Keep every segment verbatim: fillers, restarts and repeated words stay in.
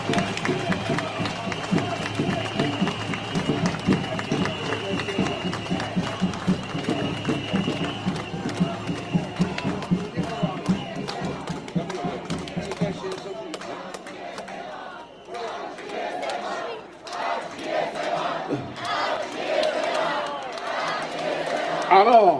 Ano,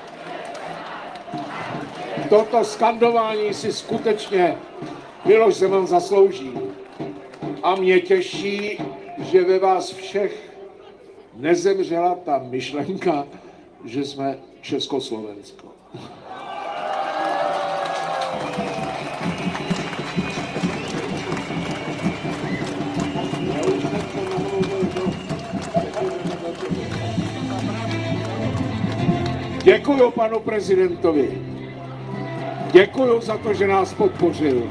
toto skandování si skutečně Miloš Zeman zaslouží. A mě těší, že ve vás všech nezemřela ta myšlenka, že jsme Československo. Děkuju panu prezidentovi. Děkuju za to, že nás podpořil.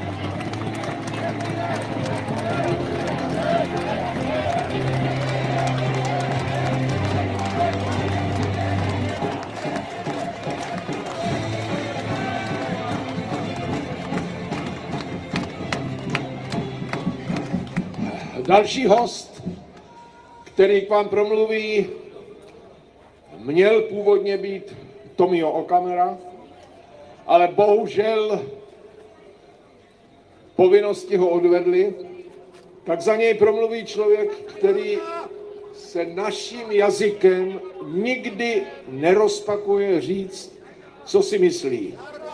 Další host, který k vám promluví, měl původně být Tomio Okamura, ale bohužel povinnosti ho odvedly, tak za něj promluví člověk, který se naším jazykem nikdy nerozpakuje říct, co si myslí.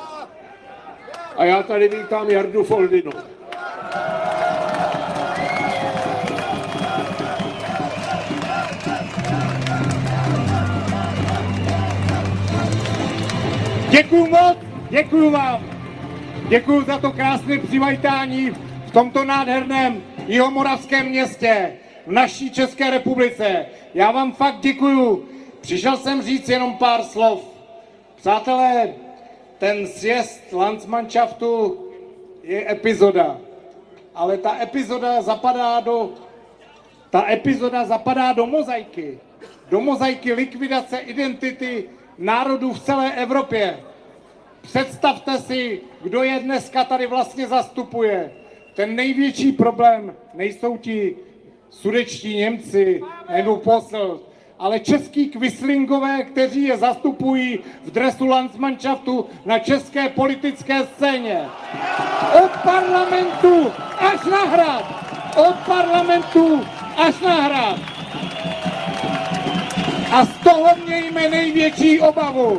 A já tady vítám Jardu Foldynu. Děkuju moc, děkuju vám. Děkuju za to krásné přivítání v tomto nádherném jihomoravském městě, v naší České republice. Já vám fakt děkuju. Přišel jsem říct jenom pár slov. Přátelé, ten sjezd Landsmannschaftu je epizoda, ale ta epizoda zapadá do, ta epizoda zapadá do mozaiky. Do mozaiky likvidace identity národů v celé Evropě. Představte si, kdo je dneska tady vlastně zastupuje. Ten největší problém nejsou ti sudetští Němci nebo Posselt, ale český kvislingové, kteří je zastupují v dresu Landsmannschaftu na české politické scéně. Od parlamentu až na hrad! Od parlamentu až na hrad! A z toho mějme největší obavu.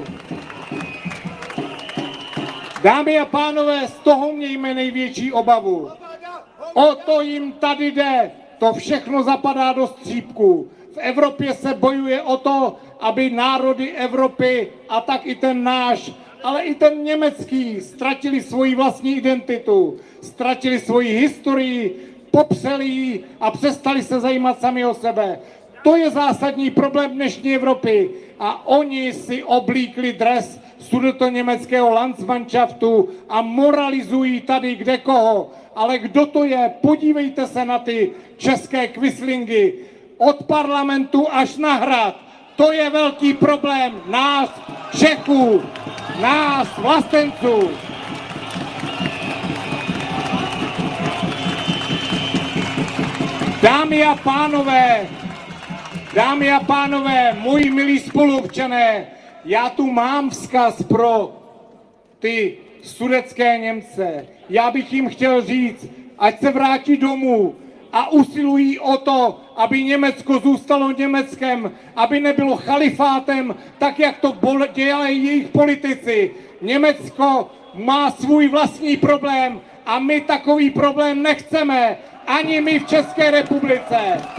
Dámy a pánové, z toho mějme největší obavu. O to jim tady jde. To všechno zapadá do střípku. V Evropě se bojuje o to, aby národy Evropy, a tak i ten náš, ale i ten německý, ztratili svoji vlastní identitu, ztratili svoji historii, popřeli ji a přestali se zajímat sami o sebe. To je zásadní problém dnešní Evropy a oni si oblíkli dres sudetoněmeckého Landsmannschaftu a moralizují tady kde koho. Ale kdo to je? Podívejte se na ty české kvislingy. Od parlamentu až na hrad. To je velký problém nás, Čechů, nás, vlastenců. Dámy a pánové, dámy a pánové, moji milí spoluobčané, já tu mám vzkaz pro ty sudetské Němce. Já bych jim chtěl říct, ať se vrátí domů a usilují o to, aby Německo zůstalo Německem, aby nebylo chalifátem, tak jak to dělají jejich politici. Německo má svůj vlastní problém a my takový problém nechceme, ani my v České republice.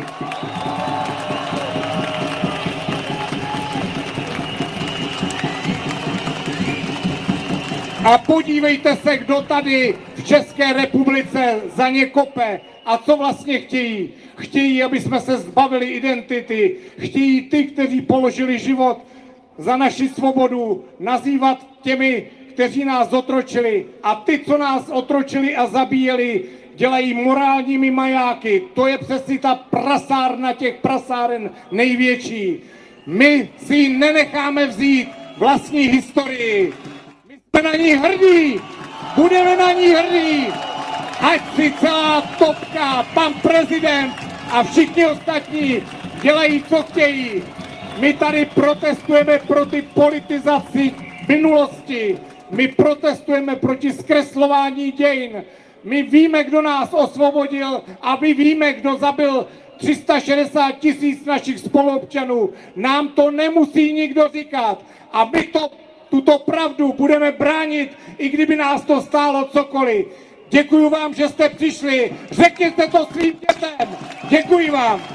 A podívejte se, kdo tady v České republice za ně kope a co vlastně chtějí. Chtějí, aby jsme se zbavili identity. Chtějí ty, kteří položili život za naši svobodu, nazývat těmi, kteří nás otročili. A ty, co nás otročili a zabíjeli, dělají morálními majáky. To je přesně ta prasárna těch prasáren největší. My si nenecháme vzít vlastní historii. My jsme na ní hrdí, budeme na ní hrdí ať si celá topka, pan prezident a všichni ostatní dělají, co chtějí. My tady protestujeme proti politizaci minulosti. My protestujeme proti zkreslování dějin. My víme, kdo nás osvobodil a my víme, kdo zabil tři sta šedesát tisíc našich spoluobčanů. Nám to nemusí nikdo říkat. A my to, tuto pravdu budeme bránit, i kdyby nás to stálo cokoliv. Děkuji vám, že jste přišli. Řekněte to svým dětem. Děkuji vám.